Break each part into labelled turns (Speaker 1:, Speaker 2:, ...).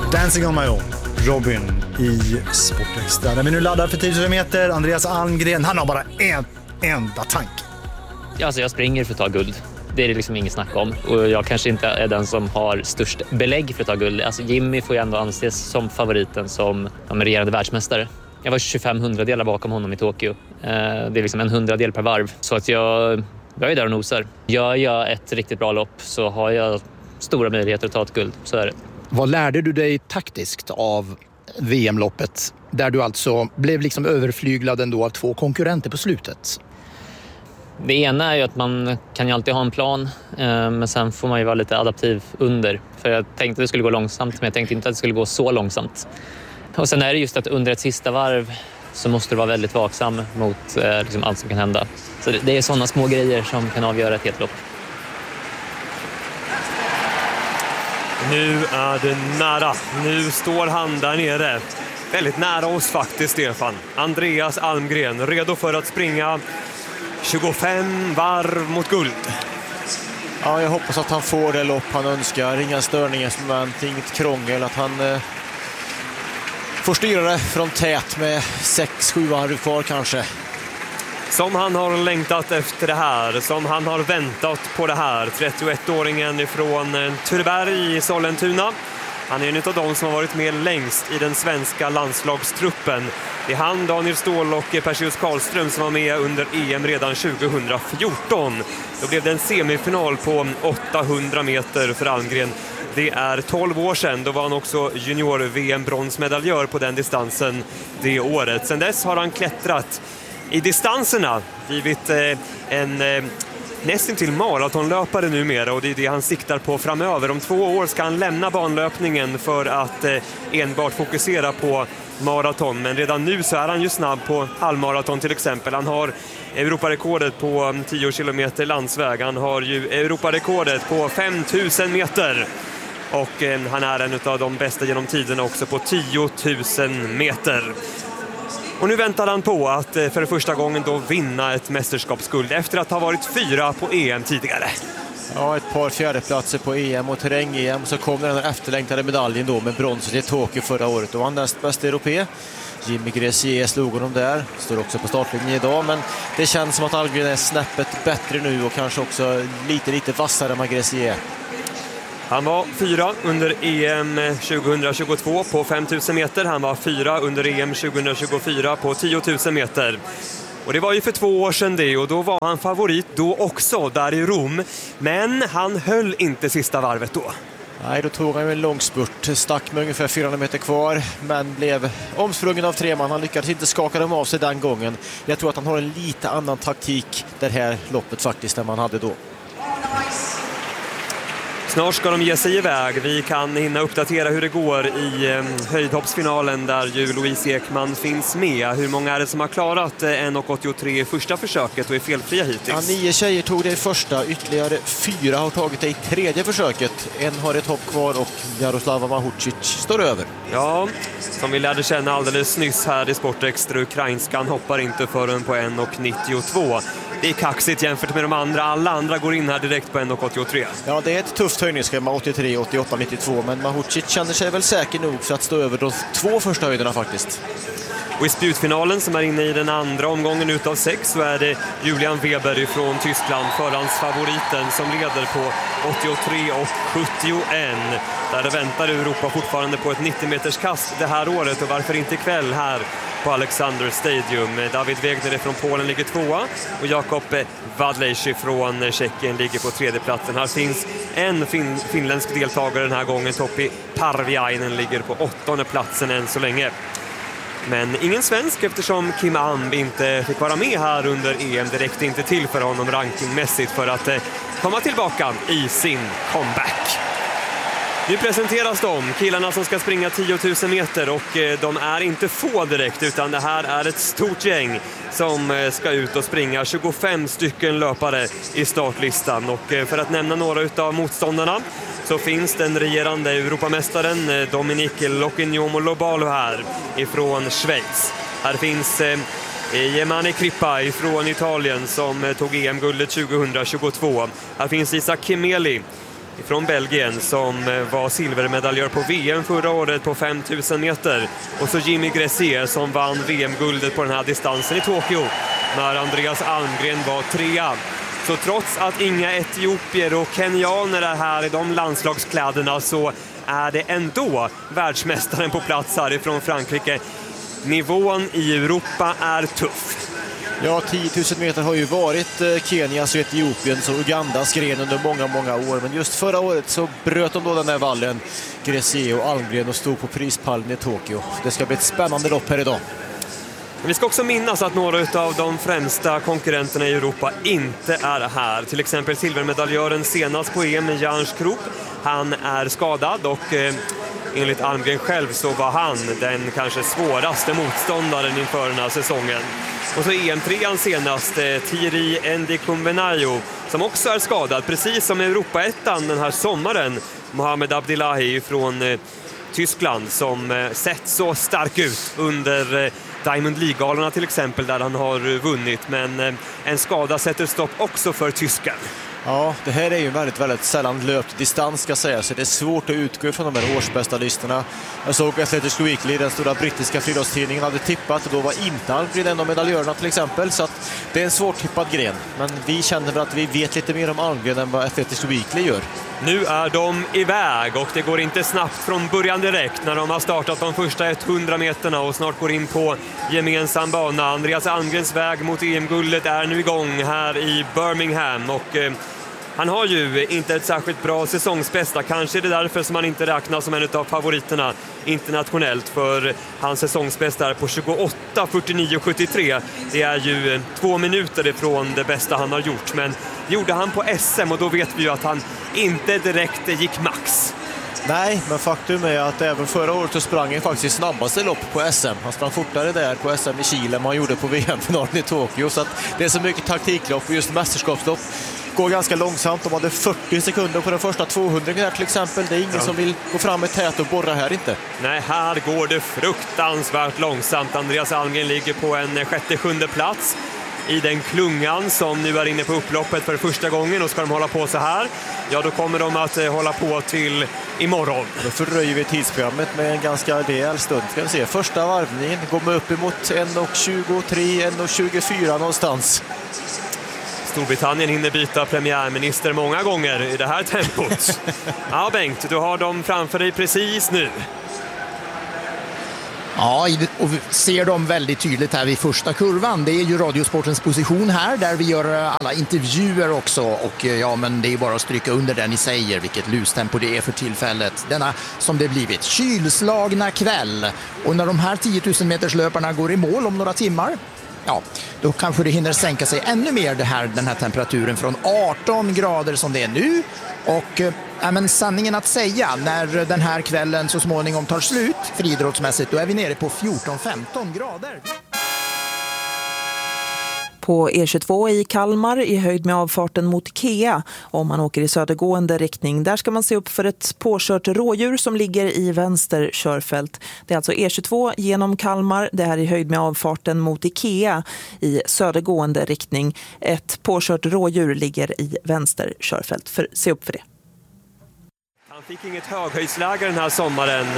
Speaker 1: Dancing on my own, Robin i Sportextra. När vi nu laddar för 10 000 meter, Andreas Almgren, han har bara en enda tanke.
Speaker 2: Alltså jag springer för att ta guld. Det är det liksom inget snack om. Och jag kanske inte är den som har störst belägg för att ta guld. Alltså Jimmy får ju ändå anses som favoriten som regerande världsmästare. Jag var 25 hundradelar bakom honom i Tokyo. Det är liksom en 100-del per varv. Så att jag är där och nosar. Gör jag ett riktigt bra lopp så har jag stora möjligheter att ta ett guld. Så är det.
Speaker 3: Vad lärde du dig taktiskt av VM-loppet? Där du alltså blev liksom överflyglad ändå av 2 konkurrenter på slutet.
Speaker 2: Det ena är ju att man kan ju alltid ha en plan. Men sen får man ju vara lite adaptiv under. För jag tänkte att det skulle gå långsamt, men jag tänkte inte att det skulle gå så långsamt. Och sen är det just att under ett sista varv så måste du vara väldigt vaksam mot liksom allt som kan hända. Så det är sådana små grejer som kan avgöra ett helt lopp.
Speaker 4: Nu är det nära. Nu står han där nere. Väldigt nära oss faktiskt, Stefan. Andreas Almgren, redo för att springa 25 varv mot guld.
Speaker 5: Ja, jag hoppas att han får det lopp han önskar. Inga störningar, inget krångel. Att han får styra det från tät med 6-7 varv kvar kanske.
Speaker 4: Som han har längtat efter det här, som han har väntat på det här. 31-åringen ifrån Tureberg i Sollentuna. Han är en av de som har varit med längst i den svenska landslagstruppen. Det är han, Daniel Ståhl och Perseus Karlström som var med under EM redan 2014. Då blev det en semifinal på 800 meter för Almgren. Det är 12 år sedan, då var han också junior-VM-bronsmedaljör på den distansen det året. Sen dess har han klättrat i distanserna, givit en nästan till maratonlöpare numera, och det är det han siktar på framöver. Om 2 år ska han lämna banlöpningen för att enbart fokusera på maraton. Men redan nu så är han ju snabb på halvmaraton till exempel. Han har Europarekordet på 10 kilometer landsväg. Han har ju Europarekordet på 5000 meter. Och han är en av de bästa genom tiden också på 10 000 meter. Och nu väntar han på att för första gången då vinna ett mästerskapsguld efter att ha varit 4 på EM tidigare.
Speaker 5: Ja, ett par fjärdeplatser på EM och terräng-EM. Så kom den här efterlängtade medaljen då med bronset i Tokyo förra året. Och han näst bästa europé. Jimmy Gressier slog honom där. Står också på startlinjen idag. Men det känns som att Almgren är snäppet bättre nu och kanske också lite vassare än Gressier.
Speaker 4: Han var 4 under EM 2022 på 5000 meter. Han var 4 under EM 2024 på 10 000 meter. Och det var ju för 2 år sedan det, och då var han favorit då också där i Rom. Men han höll inte sista varvet då.
Speaker 5: Nej, då tog han ju en lång spurt. Stack med ungefär 400 meter kvar, men blev omsprungen av 3 man. Han lyckades inte skaka dem av sig den gången. Jag tror att han har en lite annan taktik det här loppet faktiskt än man hade då.
Speaker 4: Snart ska de ge sig iväg. Vi kan hinna uppdatera hur det går i höjdhoppsfinalen där ju Louise Ekman finns med. Hur många är det som har klarat 1,83 i första försöket och är felfria hittills?
Speaker 5: Ja, 9 tjejer tog det i första, ytterligare 4 har tagit det i tredje försöket. En har ett hopp kvar och Jaroslava Mahučić står över.
Speaker 4: Ja, som vi lärde känna alldeles nyss här i Sportextra, ukrainskan hoppar inte förrän på 1,92. Det är kaxigt jämfört med de andra. Alla andra går in här direkt på 1,83.
Speaker 5: Ja, det är ett tufft höjningsschema, 83, 88, 92. Men Mahučić känner sig väl säker nog för att stå över de 2 första höjderna faktiskt.
Speaker 4: Och i spjutfinalen som är inne i den andra omgången utav 6 så är det Julian Weber från Tyskland, förhandsfavoriten, som leder på 83 och 71. Där väntar Europa fortfarande på ett 90-meters kast det här året, och varför inte ikväll här på Alexander Stadium. David Wegner från Polen ligger 2 och Jakob Wadlejszy från Tjeckien ligger på 3:e platsen. Här finns en finländsk deltagare den här gången. Topi Parviainen ligger på 8:e platsen än så länge. Men ingen svensk, eftersom Kim Amb inte fick vara med här under EM. Det räckte inte till för honom rankingmässigt för att komma tillbaka i sin comeback. Nu presenteras de, killarna som ska springa 10 000 meter, och de är inte få direkt, utan det här är ett stort gäng som ska ut och springa. 25 stycken löpare i startlistan, och för att nämna några av motståndarna så finns den regerande Europamästaren Dominique Locignomo-Lobalo här ifrån Schweiz. Här finns Yemane Crippa ifrån Italien som tog EM-guldet 2022. Här finns Isaac Kimeli från Belgien som var silvermedaljör på VM förra året på 5000 meter. Och så Jimmy Gressier som vann VM-guldet på den här distansen i Tokyo när Andreas Almgren var 3:a. Så trots att inga etiopier och kenyaner är här i de landslagskläderna så är det ändå världsmästaren på plats här ifrån Frankrike. Nivån i Europa är tuff.
Speaker 5: Ja, 10 000 meter har ju varit Kenias och Etiopiens och Ugandas gren under många år. Men just förra året så bröt de då den här vallen, Gressier och Almgren, och stod på prispallen i Tokyo. Det ska bli ett spännande lopp här idag.
Speaker 4: Vi ska också minnas att några av de främsta konkurrenterna i Europa inte är här. Till exempel silvermedaljören senast på EM, Jan Skrop. Han är skadad och enligt Almgren själv så var han den kanske svåraste motståndaren inför den här säsongen. Och så EM-3an senast, Thierry Ndikumbenayo, som också är skadad, precis som Europa-ettan den här sommaren. Mohamed Abdillahi från Tyskland som sett så stark ut under Diamond League-galorna till exempel, där han har vunnit. Men en skada sätter stopp också för tysken.
Speaker 5: Ja, det här är ju väldigt sällan löpt distans ska säga, så det är svårt att utgå från de här årsbästa listorna. Jag såg Athletics Weekly, den stora brittiska friidrottstidningen, hade tippat och då var inte Almgren en av medaljörerna till exempel, så att det är en svårt tippad gren. Men vi känner väl att vi vet lite mer om Almgren än vad Athletics Weekly gör.
Speaker 4: Nu är de iväg och det går inte snabbt från början direkt när de har startat de första 100 meterna och snart går in på gemensam bana. Andreas Almgrens väg mot EM-guldet är nu igång här i Birmingham och han har ju inte ett särskilt bra säsongsbästa. Kanske är det därför som han inte räknas som en av favoriterna internationellt, för hans säsongsbästa är på 28:49,73. Det är ju 2 minuter ifrån det bästa han har gjort, men det gjorde han på SM och då vet vi ju att han inte direkt gick max.
Speaker 5: Nej, men faktum är att även förra året så sprang han faktiskt snabbaste lopp på SM. Han sprang fortare där på SM i Chile än han gjorde på VM-finalen i Tokyo. Så att det är så mycket taktiklopp och just mästerskapslopp går ganska långsamt. De hade 40 sekunder på den första 200 här till exempel. Det är ingen som vill gå fram med tät och borra här inte.
Speaker 4: Nej, här går det fruktansvärt långsamt. Andreas Almgren ligger på en 6:e plats i den klungan som nu är inne på upploppet för första gången, och ska de hålla på så här, ja då kommer de att hålla på till imorgon.
Speaker 5: Då förröjer vi tidsprogrammet med en ganska rejäl stund. Ska vi se, första varvningen går med upp emot 1:23, 1:24 någonstans.
Speaker 4: Storbritannien hinner byta premiärminister många gånger i det här tempot. Ja, Bengt, du har dem framför dig precis nu.
Speaker 3: Ja, och vi ser dem väldigt tydligt här vid första kurvan. Det är ju Radiosportens position här där vi gör alla intervjuer också. Och ja, men det är bara att stryka under det ni säger, vilket lustempo det är för tillfället. Denna, som det blivit, kylslagna kväll. Och när de här 10 000 meters löparna går i mål om några timmar, ja, då kanske det hinner sänka sig ännu mer den här temperaturen från 18 grader som det är nu. Och men sanningen att säga, när den här kvällen så småningom tar slut friidrottsmässigt, då är vi nere på 14-15 grader.
Speaker 6: På E22 i Kalmar i höjd med avfarten mot Ikea. Om man åker i södergående riktning, där ska man se upp för ett påkört rådjur som ligger i vänster körfält. Det är alltså E22 genom Kalmar, det här i höjd med avfarten mot Ikea i södergående riktning. Ett påkört rådjur ligger i vänster körfält, se upp för det.
Speaker 4: Han fick inget höghöjdsläge den här sommaren,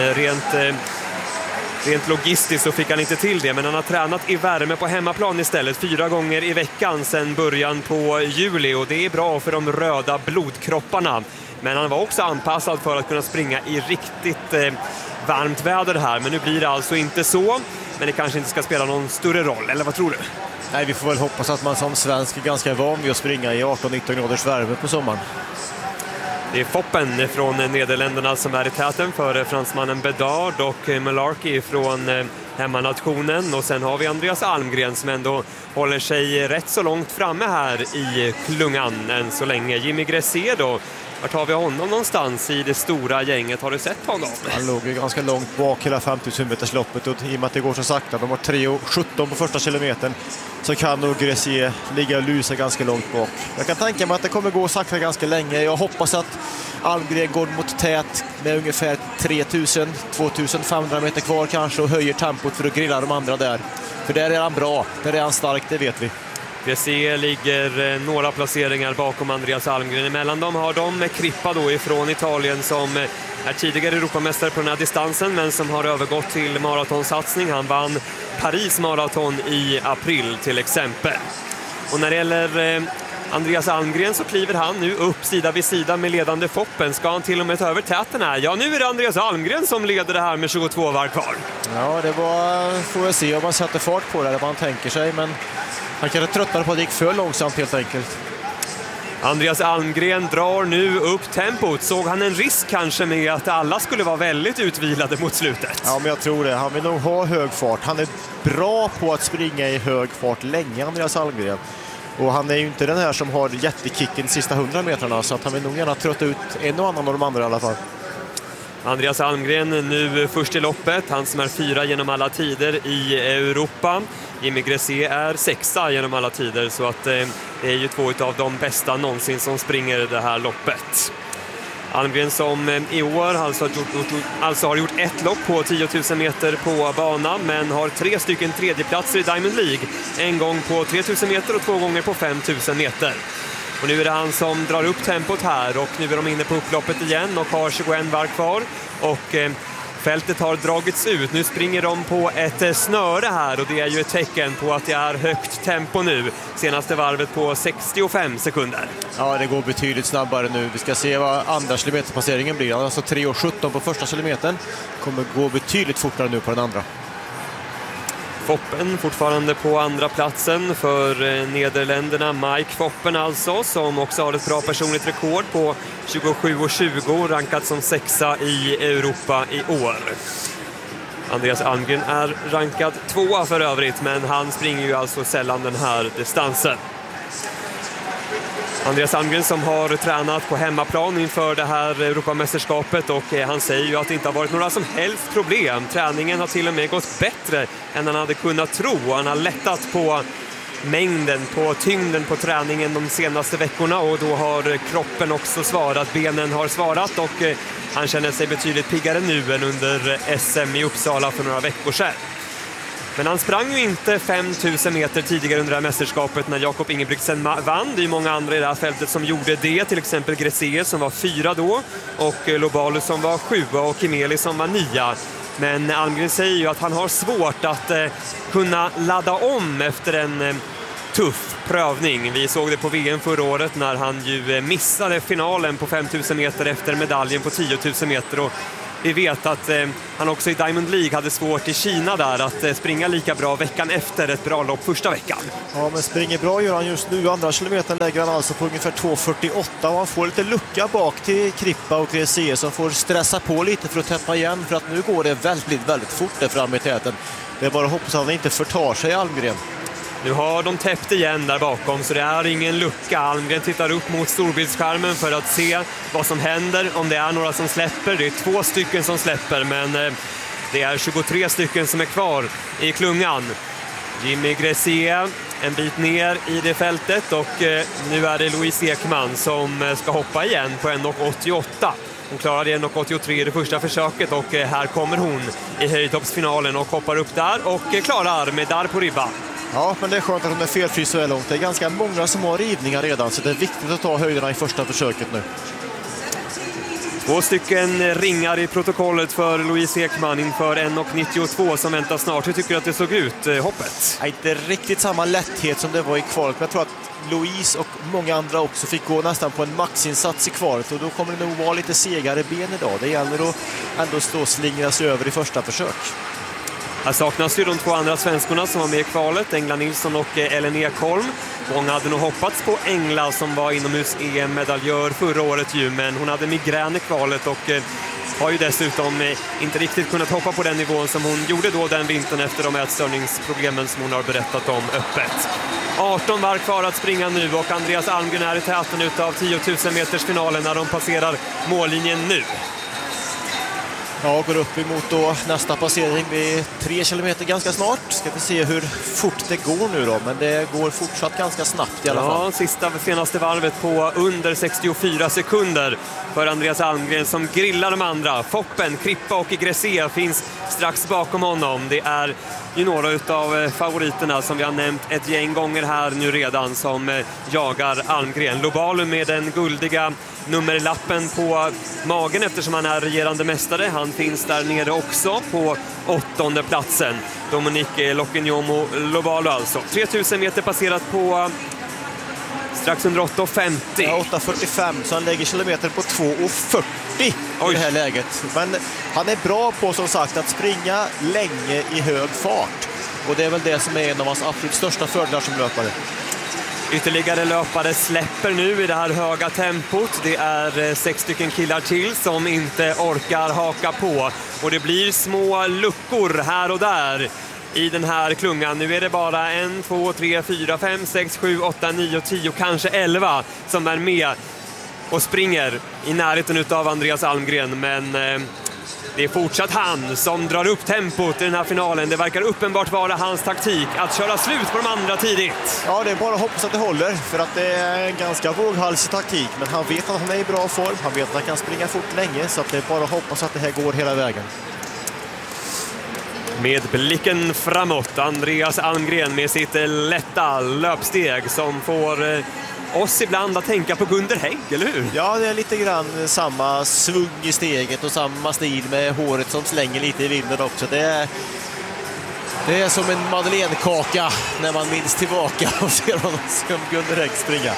Speaker 4: rent logistiskt så fick han inte till det, men han har tränat i värme på hemmaplan istället 4 gånger i veckan sedan början på juli, och det är bra för de röda blodkropparna. Men han var också anpassad för att kunna springa i riktigt varmt väder här, men nu blir det alltså inte så. Men det kanske inte ska spela någon större roll, eller vad tror du?
Speaker 5: Nej, vi får väl hoppas att man som svensk är ganska van vid att springa i 18-19 graders värme på sommaren.
Speaker 4: Det är Foppen från Nederländerna som är i täten för fransmannen Bedard och Malarkey från hemmanationen. Och sen har vi Andreas Almgren som ändå håller sig rätt så långt framme här i klungan än så länge. Jimmy Gressier då, vart har vi honom någonstans i det stora gänget? Har du sett honom?
Speaker 5: Han låg ju ganska långt bak hela 5000 metersloppet, och i och med att det går så sakta, de har 3:17 på första kilometern, så kan nog Gressier ligga och lusa ganska långt bak. Jag kan tänka mig att det kommer gå sakta ganska länge. Jag hoppas att Almgren går mot tät med ungefär 3000-2500 meter kvar kanske och höjer tempot för att grilla de andra där. För där är han bra, där är han stark, det vet vi.
Speaker 4: Gressier ligger några placeringar bakom Andreas Almgren. Emellan dem har de Crippa då ifrån Italien som är tidigare Europamästare på den här distansen men som har övergått till maratonsatsning. Han vann Paris maraton i april till exempel. Och när det gäller Andreas Almgren så kliver han nu upp sida vid sida med ledande Foppen. Ska han till och med ta över täten här? Ja, nu är det Andreas Almgren som leder det här med 22 varv kvar.
Speaker 5: Ja, det var, får jag se om man sätter fart på det, vad han tänker sig, men han kanske tröttnade på att det gick för långsamt helt enkelt.
Speaker 4: Andreas Almgren drar nu upp tempot. Såg han en risk kanske med att alla skulle vara väldigt utvilade mot slutet?
Speaker 5: Ja, men jag tror det. Han vill nog ha hög fart. Han är bra på att springa i hög fart länge, Andreas Almgren. Och han är ju inte den här som har jättekicken de sista 100 metrarna, så att han vill nog gärna trötta ut en och annan av de andra i alla fall. Andreas
Speaker 4: Almgren nu först i loppet. Han som är 4 genom alla tider i Europa. Jimmy Gressier är 6 genom alla tider, så att det är ju 2 av de bästa någonsin som springer det här loppet. Almgren som i år alltså har gjort ett lopp på 10 000 meter på bana, men har 3 stycken tredjeplatser i Diamond League. En gång på 3 000 meter och 2 gånger på 5 000 meter. Och nu är det han som drar upp tempot här, och nu är de inne på upploppet igen och har 21 varv kvar. Och fältet har dragits ut. Nu springer de på ett snöre här, och det är ju ett tecken på att det är högt tempo nu. Senaste varvet på 65 sekunder.
Speaker 5: Ja, det går betydligt snabbare nu. Vi ska se vad andra kilometerpasseringen blir. Alltså 3:17 på första kilometern. Kommer gå betydligt fortare nu på den andra.
Speaker 4: Foppen fortfarande på andra platsen för Nederländerna. Mike Foppen alltså, som också har ett bra personligt rekord på 27:20, rankat som 6 i Europa i år. Andreas Almgren är rankad 2 för övrigt, men han springer ju alltså sällan den här distansen. Andreas Almgren som har tränat på hemmaplan inför det här Europamästerskapet, och han säger ju att det inte har varit några som helst problem. Träningen har till och med gått bättre än han hade kunnat tro. Han har lättat på mängden, på tyngden på träningen de senaste veckorna, och då har kroppen också svarat, benen har svarat, och han känner sig betydligt piggare nu än under SM i Uppsala för några veckor sedan. Men han sprang ju inte 5 000 meter tidigare under det här mästerskapet när Jakob Ingebrigtsen vann. Det är många andra i det här fältet som gjorde det. Till exempel Gressier som var 4 då, och Lobalu som var 7 och Kimeli som var 9. Men Almgren säger ju att han har svårt att kunna ladda om efter en tuff prövning. Vi såg det på VM förra året när han ju missade finalen på 5 000 meter efter medaljen på 10 000 meter, och vi vet att han också i Diamond League hade svårt i Kina där att springa lika bra veckan efter ett bra lopp första veckan.
Speaker 5: Ja, men springer bra gör han just nu. Andra kilometern lägger han alltså på ungefär 2:48, och han får lite lucka bak till Crippa och Gressier som får stressa på lite för att täppa igen, för att nu går det väldigt, väldigt fort där framme i täten. Det är bara att hoppas att han inte förtar sig, Almgren.
Speaker 4: Nu har de täppt igen där bakom, så det är ingen lucka. Almgren tittar upp mot storbildsskärmen för att se vad som händer, om det är några som släpper. Det är 2 stycken som släpper, men det är 23 stycken som är kvar i klungan. Jimmy Gressier en bit ner i det fältet, och nu är det Louise Ekman som ska hoppa igen på 1:88. Hon klarade 1:83 i det första försöket, och här kommer hon i höjdhoppsfinalen och hoppar upp där och klarar medalj på ribban.
Speaker 5: Ja, men det är skönt att hon är felfri så här långt. Det är ganska många som har rivningar redan, så det är viktigt att ta höjderna i första försöket nu.
Speaker 4: 2 stycken ringar i protokollet för Louise Ekman inför 1:92 som väntar snart. Hur tycker du att det såg ut, hoppet?
Speaker 5: Ja, inte riktigt samma lätthet som det var i kvalet, men jag tror att Louise och många andra också fick gå nästan på en maxinsats i kvalet, och då kommer det nog vara lite segare ben idag. Det gäller att ändå stå och slingra sig över i första försök.
Speaker 4: Här saknas ju de 2 andra svenskorna som var med i kvalet, Engla Nilsson och Ellen Ekholm. Många hade nog hoppats på Engla som var inomhus-EM-medaljör förra året ju, men hon hade migrän i kvalet och har ju dessutom inte riktigt kunnat hoppa på den nivån som hon gjorde då den vintern efter de ätstörningsproblemen som hon har berättat om öppet. 18 varv kvar att springa nu, och Andreas Almgren är i täten utav 10 000 meters finalen när de passerar mållinjen nu.
Speaker 5: Ja, går upp emot då nästa passering vid 3 kilometer ganska snart. Ska vi se hur fort det går nu då, men det går fortsatt ganska snabbt i alla fall.
Speaker 4: Ja, senaste varvet på under 64 sekunder för Andreas Almgren som grillar de andra. Foppen, Krippa och Gressé finns strax bakom honom. Det är ju några av favoriterna som vi har nämnt ett gäng gånger här nu redan som jagar Almgren. Lobalu med den guldiga nummerlappen på magen eftersom han är regerande mästare. Han finns där nere också på 8:e platsen. Dominique Lokenyomo Lobalu alltså. 3000 meter passerat på strax under 8:50.
Speaker 5: Ja, 8:45, så han lägger kilometer på 2:40 i det här läget. Men han är bra på, som sagt, att springa länge i hög fart. Och det är väl det som är en av hans absolut största fördelar som löpare.
Speaker 4: Ytterligare löpare släpper nu i det här höga tempot. Det är 6 stycken killar till som inte orkar haka på. Och det blir små luckor här och där i den här klungan. Nu är det bara 1, 2, 3, 4, 5, 6, 7, 8, 9, 10, kanske 11 som är med och springer i närheten av Andreas Almgren. Men det är fortsatt han som drar upp tempot i den här finalen. Det verkar uppenbart vara hans taktik att köra slut på de andra tidigt.
Speaker 5: Ja, det är bara att hoppas att det håller, för att det är en ganska våghalsig taktik. Men han vet att han är i bra form, han vet att han kan springa fort länge, så att det är bara att hoppas att det här går hela vägen.
Speaker 4: Med blicken framåt, Andreas Almgren med sitt lätta löpsteg som får oss ibland att tänka på Gunder Hägg, eller hur?
Speaker 5: Ja, det är lite grann samma svung i steget och samma stil med håret som slänger lite i vinden också. Det är som en madeleinekaka när man minns tillbaka och ser honom som Gunder Hägg springa.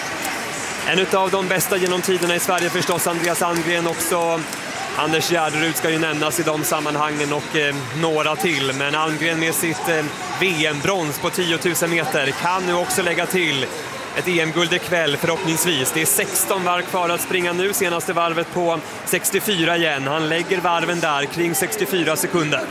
Speaker 4: En av de bästa genom tiderna i Sverige förstås, Andreas Almgren också. Anders Gärderud ska ju nämnas i de sammanhangen och några till. Men Almgren med sitt VM-brons på 10 000 meter kan nu också lägga till ett EM-guld ikväll förhoppningsvis. Det är 16 varv kvar att springa nu. Senaste varvet på 64 igen. Han lägger varven där kring 64 sekunder.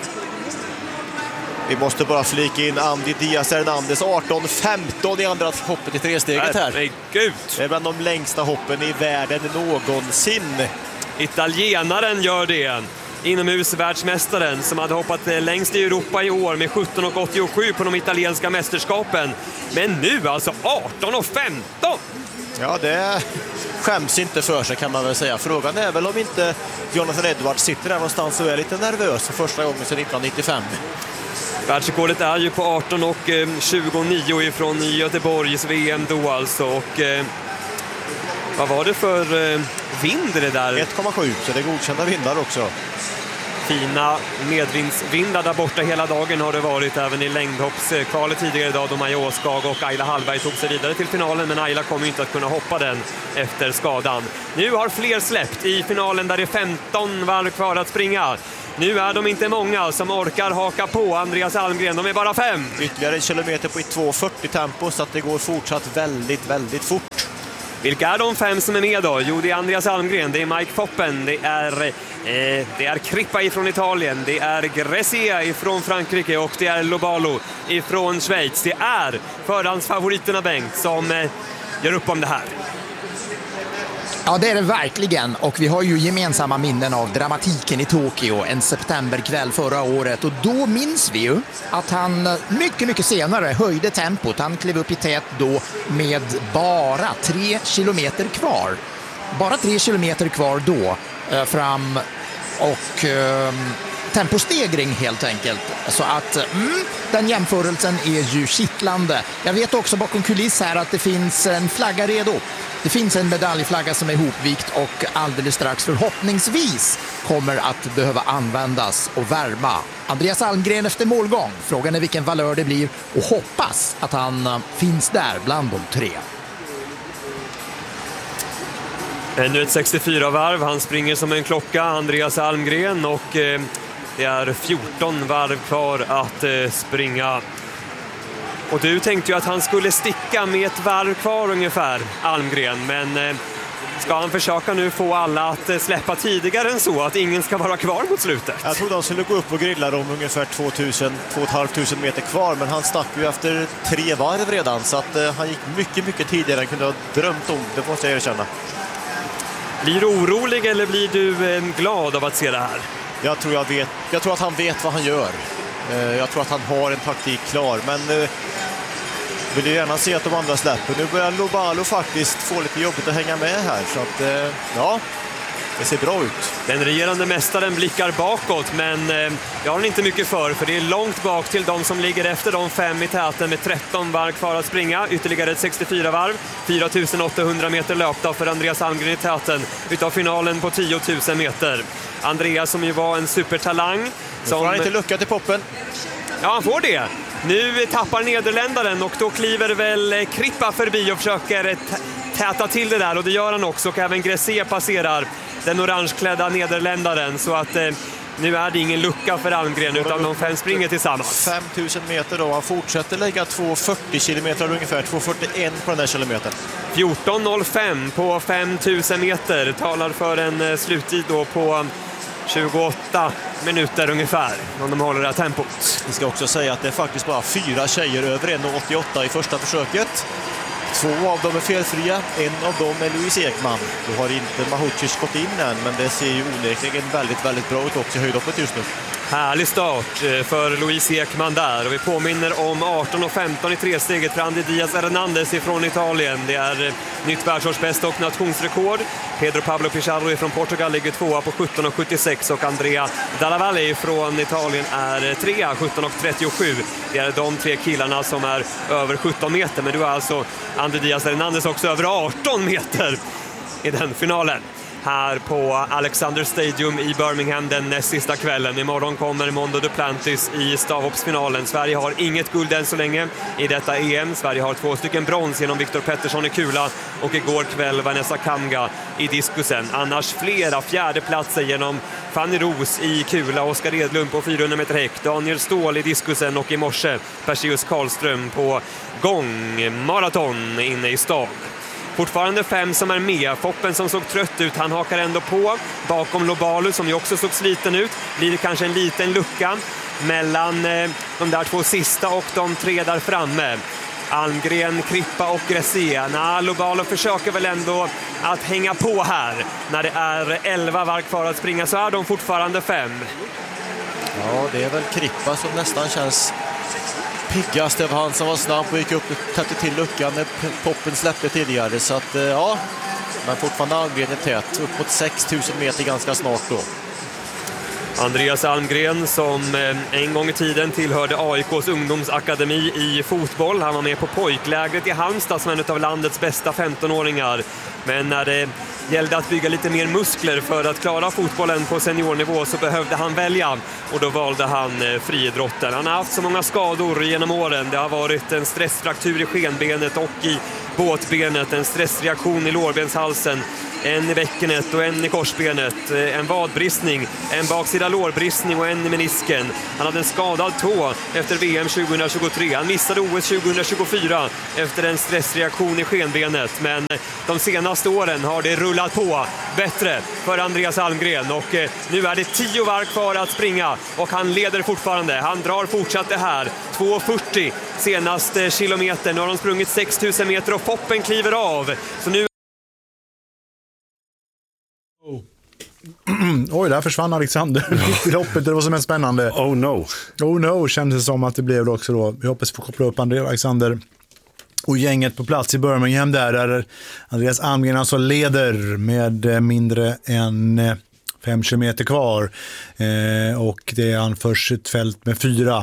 Speaker 5: Vi måste bara flika in Andy Diaz Hernandez 18:15 i andra hoppet i tresteget här.
Speaker 4: Herregud.
Speaker 5: Det är bland de längsta hoppen i världen någonsin.
Speaker 4: Italienaren gör det. Inomhusvärldsmästaren som hade hoppat längst i Europa i år med 17:87 på de italienska mästerskapen. Men nu alltså 18:15.
Speaker 5: Ja, det skäms inte för sig kan man väl säga. Frågan är väl om inte Jonathan Edwards sitter där någonstans och är lite nervös för första gången sedan 1995.
Speaker 4: Världsrekordet är ju på 18:29 ifrån Göteborgs VM då alltså. Och vad var det för vind det där?
Speaker 5: 1,7, så det är godkända vindar också.
Speaker 4: Fina medvindsvindar där borta hela dagen har det varit, även i längdhoppskvalet tidigare idag då Maja Åskag och Ayla Hallberg tog sig vidare till finalen, men Ayla kommer inte att kunna hoppa den efter skadan. Nu har fler släppt i finalen där det är 15 varv kvar att springa. Nu är de inte många som orkar haka på Andreas Almgren, de är bara 5.
Speaker 5: Ytterligare en kilometer på 2:40 tempo, så att det går fortsatt väldigt, väldigt fort.
Speaker 4: Vilka är de 5 som är med då? Jo, det är Andreas Almgren, det är Mike Foppen, det är Krippa ifrån Italien, det är Gressé ifrån Frankrike och det är Lobalu ifrån Schweiz. Det är förhandsfavoriterna, Bengt, som gör upp om det här.
Speaker 3: Ja, det är det verkligen, och vi har ju gemensamma minnen av dramatiken i Tokyo en septemberkväll förra året, och då minns vi ju att han mycket senare höjde tempot. Han klev upp i tät då med bara 3 kilometer kvar. Bara 3 kilometer kvar då fram, och tempostegring helt enkelt. Så att den jämförelsen är ju kittlande. Jag vet också bakom kuliss här att det finns en flagga redo. Det finns en medaljflagga som är ihopvikt och alldeles strax förhoppningsvis kommer att behöva användas och värma Andreas Almgren efter målgång. Frågan är vilken valör det blir, och hoppas att han finns där bland de 3.
Speaker 4: Ännu ett 64-varv, han springer som en klocka, Andreas Almgren, och det är 14 varv kvar att springa. Och du tänkte ju att han skulle sticka med ett varv kvar ungefär, Almgren, men ska han försöka nu få alla att släppa tidigare än så, att ingen ska vara kvar mot slutet?
Speaker 5: Jag trodde han skulle gå upp och grilla dem ungefär 2,500 meter kvar, men han stack ju efter 3 varv redan, så att han gick mycket tidigare än kunde ha drömt om, det måste jag erkänna.
Speaker 4: Blir du orolig eller blir du glad av att se det här?
Speaker 5: Jag tror att han vet vad han gör. Jag tror att han har en taktik klar, men vill ju gärna se att de andra släpper. Nu börjar Lobalo faktiskt få lite jobbigt att hänga med här, så att ja, det ser bra ut.
Speaker 4: Den regerande mästaren blickar bakåt, men jag har inte mycket för det är långt bak till de som ligger efter de 5 i täten med 13 varv kvar att springa. Ytterligare ett 64 varv, 4800 meter löpta för Andreas Almgren i täten utav finalen på 10 000 meter. Andreas som ju var en supertalang.
Speaker 5: Får han inte lucka till poppen?
Speaker 4: Ja, han får det. Nu tappar nederländaren och då kliver väl Krippa förbi och försöker täta till det där, och det gör han också. Och även Gressier passerar den orangeklädda nederländaren, så att nu är det ingen lucka för Almgren utan de 5 springer tillsammans.
Speaker 5: 5000 meter då, han fortsätter lägga 2,40 kilometer ungefär, 2,41 på den här kilometern.
Speaker 4: 14.05 på 5000 meter talar för en sluttid då på 28 minuter ungefär, om de håller det här tempot.
Speaker 5: Vi ska också säga att det är faktiskt bara 4 tjejer över 1,88 i första försöket. 2 av dem är felfria, en av dem är Louise Ekman. Då har inte Mahucic gått in än, men det ser ju onekligen väldigt, väldigt bra ut också i höjdhoppet just nu.
Speaker 4: Härlig start för Louise Ekman där, och vi påminner om 18.15 i tresteget för Andy Diaz Hernandez ifrån Italien. Det är nytt världsårsbästa och nationsrekord. Pedro Pablo Pichardo från Portugal ligger 2 på 17.76 och Andrea Dalla Valle från Italien är 3, 17.37. Det är de 3 killarna som är över 17 meter, men du har alltså Andy Diaz Hernandez också över 18 meter i den finalen. Här på Alexander Stadium i Birmingham den sista kvällen. Imorgon kommer Mondo Duplantis i stavhoppsfinalen. Sverige har inget guld än så länge i detta EM. Sverige har 2 stycken brons genom Viktor Pettersson i kula och igår kväll Vanessa Kamga i diskusen. Annars flera fjärdeplatser genom Fanny Ros i kula, Oskar Edlund på 400 meter häck, Daniel Ståhl i diskusen och i morse Perseus Karlström på gångmaraton inne i stan. Fortfarande 5 som är med. Foppen som såg trött ut, han hakar ändå på. Bakom Lobalo som ju också såg sliten ut. Blir det kanske en liten lucka mellan de där 2 sista och de 3 där framme. Almgren, Krippa och Gressier. Lobalo försöker väl ändå att hänga på här. När det är 11 varv kvar att springa så är de fortfarande 5.
Speaker 5: Ja, det är väl Krippa som nästan känns piggast. Det var han som var snabb och gick upp och täppte till luckan när poppen släppte tidigare. Så att ja, men fortfarande Almgren är tät. Upp mot 6000 meter ganska snart då.
Speaker 4: Andreas Almgren som en gång i tiden tillhörde AIKs ungdomsakademi i fotboll. Han var med på pojklägret i Halmstad som en av landets bästa 15-åringar. Men när det gällde att bygga lite mer muskler för att klara fotbollen på seniornivå så behövde han välja. Och då valde han friidrotten. Han har haft så många skador genom åren. Det har varit en stressfraktur i skenbenet och i båtbenet, en stressreaktion i lårbenshalsen, en i bäckenet och en i korsbenet, en vadbristning, en baksida lårbristning och en i menisken. Han hade en skadad tå efter VM 2023. Han missade OS 2024 efter en stressreaktion i skenbenet. Men de senaste åren har det rullat på bättre för Andreas Almgren. Och nu är det 10 varv kvar att springa och han leder fortfarande. Han drar fortsatt det här. 2.40 senaste kilometer. Nu har de sprungit 6000 meter och Foppen kliver av. Så nu
Speaker 1: Oj, där försvann Alexander i loppet. Det var som en spännande.
Speaker 7: Oh no,
Speaker 1: kändes det som att det blev det också då. Vi hoppas få koppla upp Alexander och gänget på plats i Birmingham där Andreas Almgren alltså leder med mindre än 5 kilometer kvar. Och det anförs ett fält med 4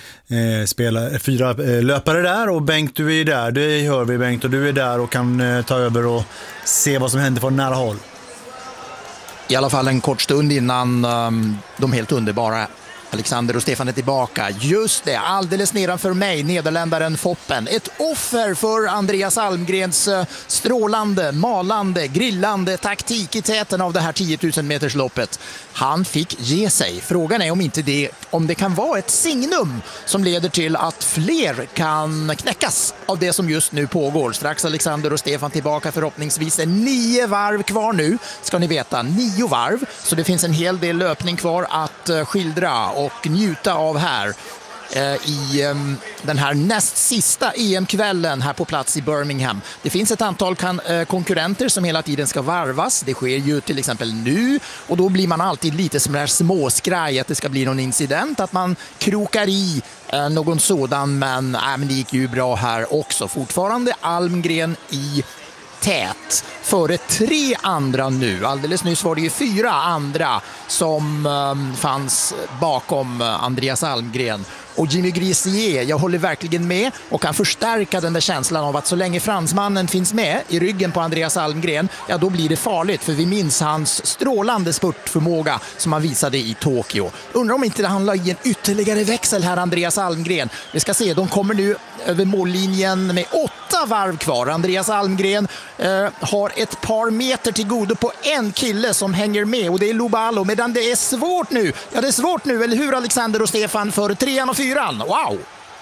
Speaker 1: löpare där, och Bengt, du är där, det hör vi Bengt, och du är där och kan ta över och se vad som händer från nära håll.
Speaker 3: I alla fall en kort stund innan de helt underbara Alexander och Stefan är tillbaka. Just det, alldeles nedanför mig, nederländaren Foppen. Ett offer för Andreas Almgrens strålande, malande, grillande taktik i täten av det här 10 000 meters loppet. Han fick ge sig. Frågan är om det kan vara ett signum som leder till att fler kan knäckas av det som just nu pågår. Strax Alexander och Stefan tillbaka, förhoppningsvis 9 varv kvar nu, ska ni veta. 9 varv, så det finns en hel del löpning kvar att skildra och njuta av här. i den här näst sista EM-kvällen här på plats i Birmingham. Det finns ett antal konkurrenter som hela tiden ska varvas. Det sker ju till exempel nu, och då blir man alltid lite som där småskraj att det ska bli någon incident, att man krokar i någon sådan, men det gick ju bra här också. Fortfarande Almgren i tät före 3 andra nu. Alldeles nyss var det ju 4 andra som fanns bakom Andreas Almgren. Och Jimmy Grisier, jag håller verkligen med och kan förstärka den där känslan av att så länge fransmannen finns med i ryggen på Andreas Almgren, ja då blir det farligt, för vi minns hans strålande spurtförmåga som han visade i Tokyo. Undrar om inte det handlar i en ytterligare växel här, Andreas Almgren. Vi ska se, de kommer nu över mållinjen med 8 varv kvar. Andreas Almgren har ett par meter till godo på en kille som hänger med, och det är Lobalo, medan det är svårt nu. Ja, det är svårt nu, eller hur Alexander och Stefan, för 3 och 4. Wow!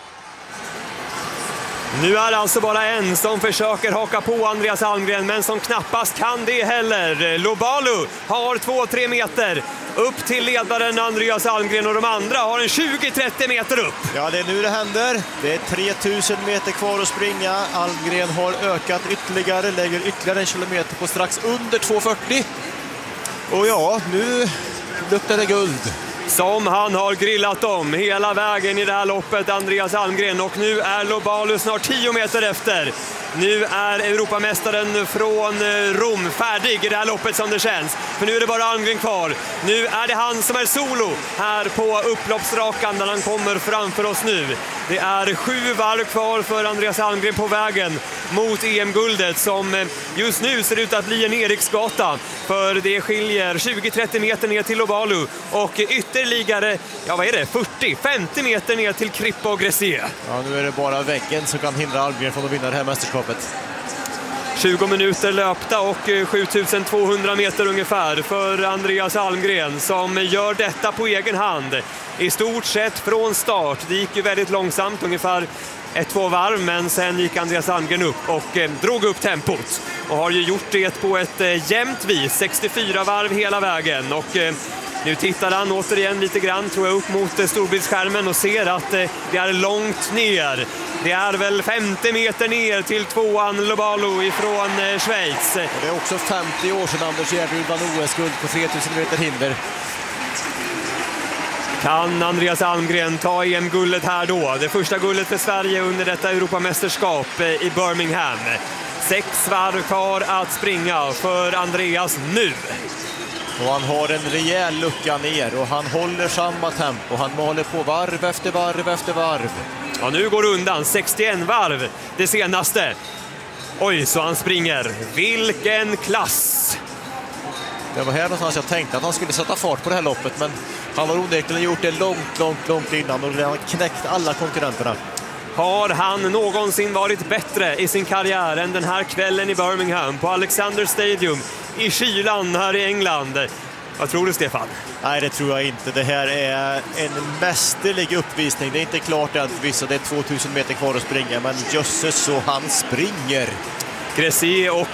Speaker 4: Nu är det alltså bara en som försöker haka på Andreas Almgren, men som knappast kan det heller. Lobalo har 2-3 meter upp till ledaren Andreas Almgren, och de andra har en 20-30 meter upp.
Speaker 5: Ja, det är nu det händer. Det är 3000 meter kvar att springa. Almgren har ökat ytterligare, lägger ytterligare en kilometer på strax under 2:40. Och ja, nu luktar det guld.
Speaker 4: Som han har grillat om hela vägen i det här loppet, Andreas Almgren. Och nu är Lobalo snart 10 meter efter. Nu är Europamästaren från Rom färdig i det här loppet som det känns. För nu är det bara Almgren kvar. Nu är det han som är solo här på upploppsrakan där han kommer framför oss nu. Det är 7 varv kvar för Andreas Almgren på vägen mot EM-guldet, som just nu ser ut att bli en Eriksgata. För det skiljer 20-30 meter ner till Lobalo och ytterligare, 40-50 meter ner till Crippa och Gressier.
Speaker 5: Ja, nu är det bara väggen som kan hindra Almgren från att vinna det här mästerskapet.
Speaker 4: 20 minuter löpta och 7200 meter ungefär för Andreas Almgren, som gör detta på egen hand. I stort sett från start. Det gick ju väldigt långsamt, ungefär 1-2 varv, men sen gick Andreas Almgren upp och drog upp tempot. Och har ju gjort det på ett jämnt vis, 64 varv hela vägen. Och nu tittar han återigen lite grann, tror jag, upp mot storbildsskärmen och ser att det är långt ner. Det är väl 50 meter ner till 2an Lobalo ifrån Schweiz.
Speaker 5: Och det är också 50 år sedan Anders Järryd vann OS-guld på 3000 meter hinder.
Speaker 4: Kan Andreas Almgren ta EM-guldet här då? Det första guldet för Sverige under detta Europamästerskap i Birmingham. 6 varv kvar att springa för Andreas nu.
Speaker 5: Och han har en rejäl lucka ner och han håller samma tempo. Han maler på varv efter varv efter varv.
Speaker 4: Ja, nu går undan 61 varv det senaste. Oj, så han springer. Vilken klass!
Speaker 5: Det var här någonstans jag tänkte att han skulle sätta fart på det här loppet, men han har onekligen gjort det långt innan och redan knäckt alla konkurrenterna.
Speaker 4: Har han någonsin varit bättre i sin karriär än den här kvällen i Birmingham på Alexander Stadium i kylan här i England? Vad tror du, Stefan?
Speaker 5: Nej, det tror jag inte. Det här är en mästerlig uppvisning. Det är inte klart att vissa, det är 2000 meter kvar att springa, men jösses så han springer.
Speaker 4: Gressier och